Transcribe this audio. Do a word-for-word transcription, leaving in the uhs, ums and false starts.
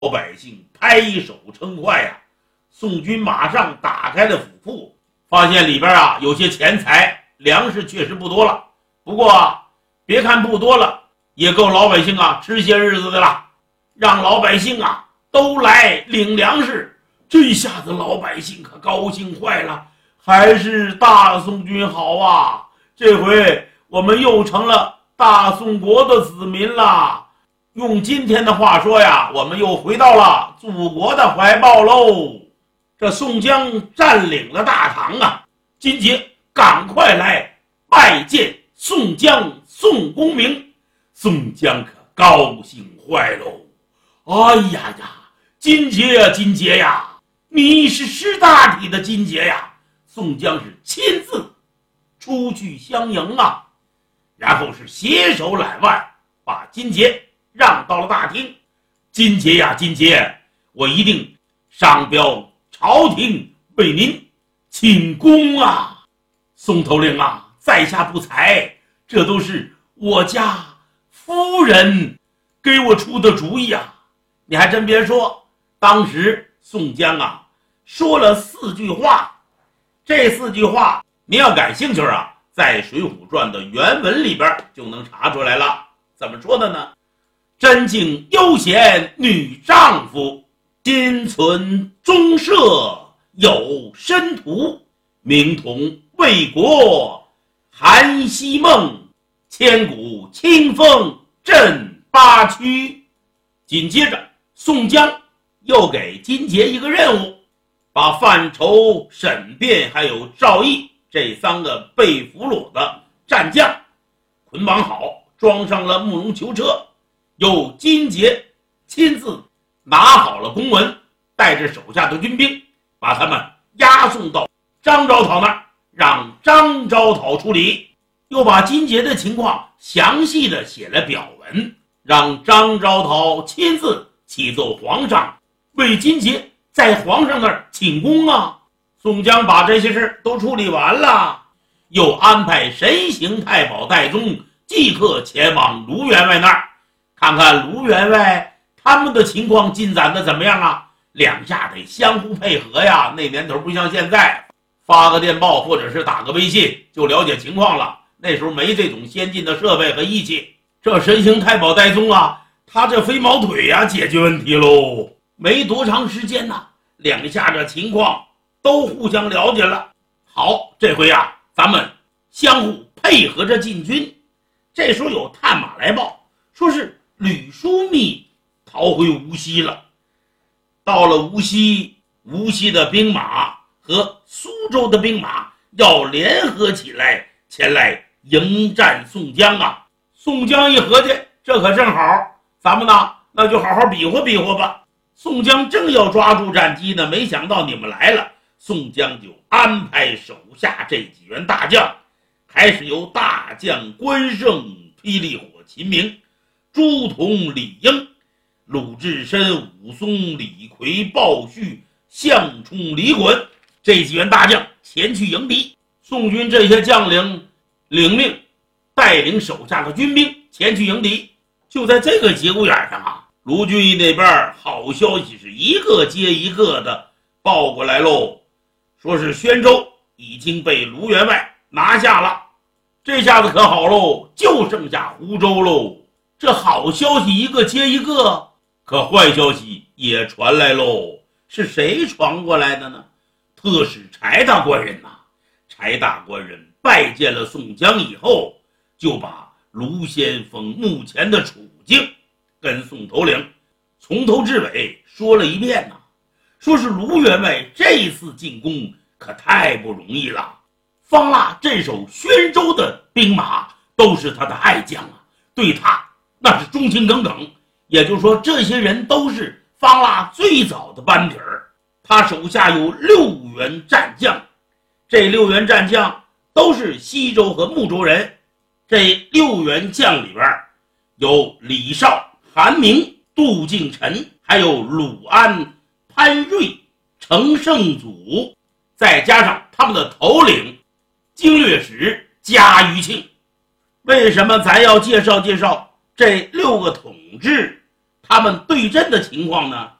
老百姓拍手称快呀。宋军马上打开了府库，发现里边啊有些钱财，粮食确实不多了。不过啊，别看不多了，也够老百姓啊吃些日子的了。让老百姓啊都来领粮食，这一下子老百姓可高兴坏了。还是大宋军好啊，这回我们又成了大宋国的子民了。用今天的话说呀，我们又回到了祖国的怀抱喽。这宋江占领了大唐啊，金杰赶快来拜见宋江宋公明。宋江可高兴坏喽。哎呀呀，金杰呀金杰呀，你是识大体的金杰呀。宋江是亲自出去相迎啊，然后是携手揽腕，把金杰让到了大厅。金杰呀金杰，我一定上表朝廷为您请功啊。宋头领啊，在下不才，这都是我家夫人给我出的主意啊。你还真别说，当时宋江啊说了四句话，这四句话您要感兴趣啊，在《水浒传》的原文里边就能查出来了。怎么说的呢？真敬悠闲女丈夫，心存忠社有深图，名同魏国韩熙梦，千古清风震八区。紧接着宋江又给金杰一个任务，把范畴、沈辩还有赵毅这三个被俘虏的战将捆绑好，装上了木龙囚车，由金杰亲自拿好了公文，带着手下的军兵把他们押送到张昭讨那儿，让张昭讨处理。又把金杰的情况详细的写了表文，让张昭讨亲自启奏皇上，为金杰在皇上那儿请功啊。宋江把这些事都处理完了，又安排神行太保戴宗即刻前往卢员外那儿，看看卢员外他们的情况进展的怎么样啊。两下得相互配合呀，那年头不像现在发个电报或者是打个微信就了解情况了，那时候没这种先进的设备和仪器。这神行太保戴宗啊，他这飞毛腿呀解决问题喽。没多长时间呢，两下这情况都互相了解了。好，这回啊咱们相互配合着进军。这时候有探马来报，说是吕枢密逃回无锡了。到了无锡，无锡的兵马和苏州的兵马要联合起来前来迎战宋江啊。宋江一合计，这可正好，咱们呢那就好好比划比划吧。宋江正要抓住战机呢，没想到你们来了。宋江就安排手下这几员大将，开始由大将关胜、霹雳火秦明、朱仝、李应、鲁智深、武松、李逵、鲍旭、项冲、李衮这几员大将前去迎敌。宋军这些将领领命带领手下的军兵前去迎敌。就在这个节骨眼上啊，卢俊义那边好消息是一个接一个的报过来喽，说是宣州已经被卢员外拿下了。这下子可好喽，就剩下湖州喽。这好消息一个接一个，可坏消息也传来喽。是谁传过来的呢？特使柴大官人呐、啊。柴大官人拜见了宋江以后，就把卢先锋目前的处境跟宋头领从头至尾说了一遍呐、啊。说是卢员外这次进攻可太不容易了，方腊镇守宣州的兵马都是他的爱将啊，对他那是忠心耿耿。也就是说，这些人都是方腊最早的班底儿。他手下有六员战将，这六员战将都是西州和睦州人。这六员将里边有李绍、韩明、杜敬臣，还有鲁安、潘瑞、程胜祖，再加上他们的头领经略使贾余庆。为什么咱要介绍介绍这六个统治他们对阵的情况呢，